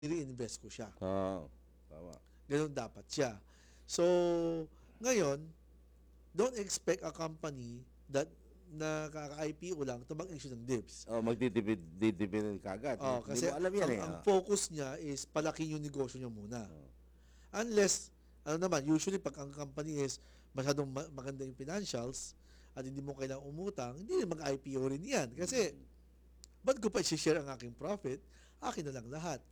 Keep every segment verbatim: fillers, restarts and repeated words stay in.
i-reinvest ko siya. Oo, tama. Ganun dapat siya. So, ngayon, don't expect a company that na kaka-I P O lang to mag-issue ng dibs. Oh, magtitipid ditipid kagad. Oh, Hindi kasi mo alam yan ang eh. ang Oh. focus niya is palaki yung negosyo niya muna. Oh. Unless, ano naman, usually pag ang company is masyadong ma- maganda yung financials at hindi mo kailangang umutang, hindi rin mag-I P O rin yan. Kasi, ba't ko pa i-share ang aking profit? Akin na lang lahat.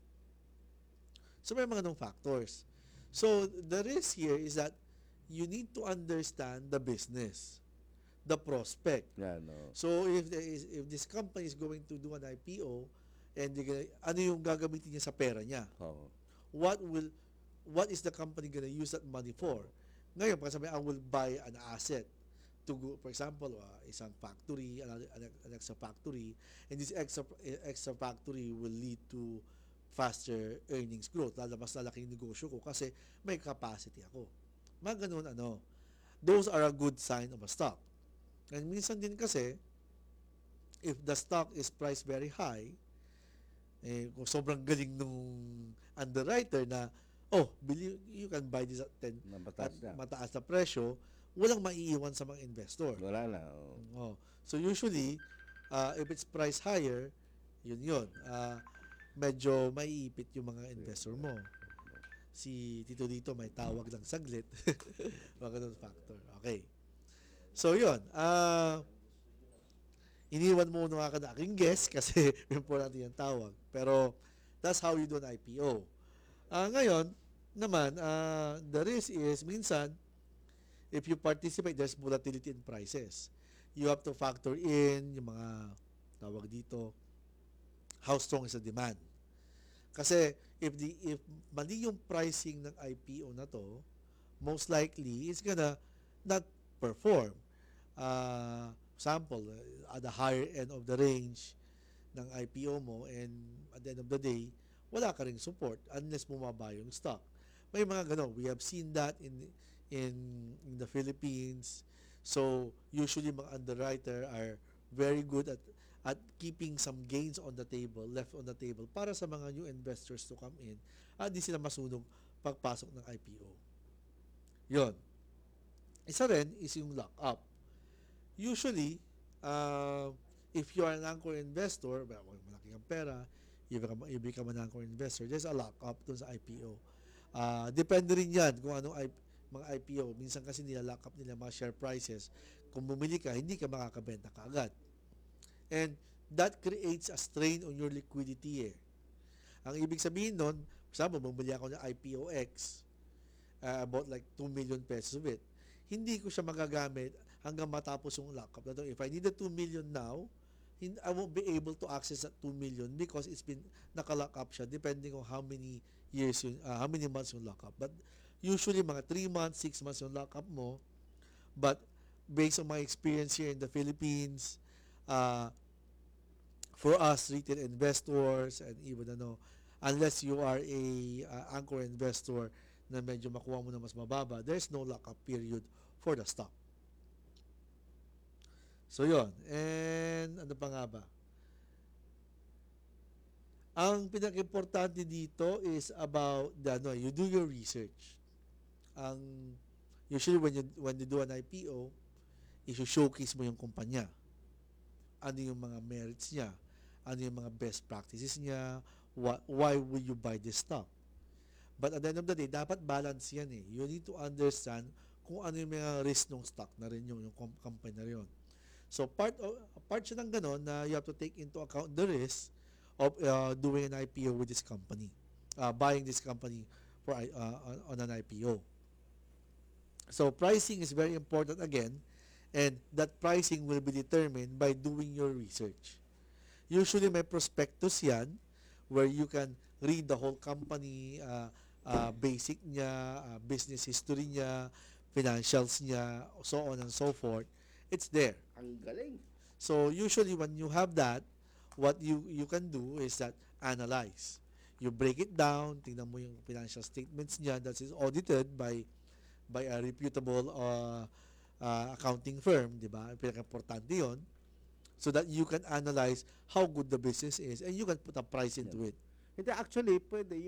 So, may mga ganong factors. So, the risk here is that you need to understand the business, the prospect. Yan, oh. So, if there is, if this company is going to do an I P O, and they gonna, ano yung gagamitin niya sa pera niya? Oh. What will, what is the company gonna use that money for? Ngayon, pag sabi, I will buy an asset to go, for example, uh, isang factory, an, an, an extra factory, and this extra, extra factory will lead to faster earnings growth. Lalabas na laking negosyo ko kasi may capacity ako. Mga ganun, ano. Those are a good sign of a stock. And minsan din kasi, if the stock is priced very high, eh, kung sobrang galing nung underwriter na, oh, believe, you can buy this at ten, Na at mataas na. mataas na presyo, walang maiiwan sa mga investor. Wala na. Oh. Oh. So usually, uh, if it's priced higher, yun yun. Uh, medyo maiipit yung mga investor mo. Si Tito dito may tawag lang saglit. Mga ganun factor. Okay. So yun. Uh, iniwan mo na ka na aking guess kasi important yung tawag. Pero that's how you do an I P O. Uh, ngayon, naman, uh, the risk is minsan, if you participate, there's volatility in prices. You have to factor in yung mga tawag dito, how strong is the demand. Kasi if the if mali yung pricing ng I P O na to, most likely it's gonna not perform. Uh, example, uh, at the higher end of the range ng I P O mo, and at the end of the day, wala ka ring support unless bumaba yung stock. May mga gano. We have seen that in in in the Philippines. So usually mga underwriter are very good at at keeping some gains on the table, left on the table para sa mga new investors to come in at di sila masunog pagpasok ng I P O. Yon. Isa rin is yung lock-up. Usually, uh, if you are an anchor investor, malaki ang pera, you become, you become an anchor investor, there's a lock-up dun sa I P O. Uh, depende rin yan kung anong I, mga I P O. Minsan kasi nila lock up nila mga share prices. Kung bumili ka, hindi ka makakabenta kaagad. And that creates a strain on your liquidity eh. Ang ibig sabihin nun, sabi, bumili ako ng I P O X, uh, about like two million pesos of it. Hindi ko siya magagamit hanggang matapos yung lockup na to. If I need the two million now, I won't be able to access that two million because it's been naka-lock up siya depending on how many years yun, uh, how many months yung lock up. But usually mga three months, six months yung lock up mo. But based on my experience here in the Philippines, uh, for us retail investors and even ano, unless you are a uh, anchor investor na medyo makuha mo na mas mababa, there's no lock up period for the stock. So yon. And ano pa nga ba? Ang pinaka-importante dito is about the ano, you do your research. Ang usually when you when you do an I P O, i-showcase mo yung kumpanya. Ano yung mga merits niya? Ano yung mga best practices niya? What, why will you buy this stock? But at the end of the day, dapat balance yan eh. You need to understand kung ano yung mga risk ng stock na rin yung, yung company na rin. So part of, part siya ng ganon na you have to take into account the risk of uh, doing an I P O with this company, uh, buying this company for uh, on an I P O. So pricing is very important again, and that pricing will be determined by doing your research. Usually may prospectus yan where you can read the whole company, uh, uh, basic niya, uh, business history niya, financials niya, so on and so forth. It's there. Ang galing. So usually when you have that, what you you can do is that analyze. You break it down, tingnan mo yung financial statements niya that is audited by by a reputable uh, uh, accounting firm, di ba? Pinaka-importante yun. So that you can analyze how good the business is and you can put a price into it. Hindi, actually, pwede.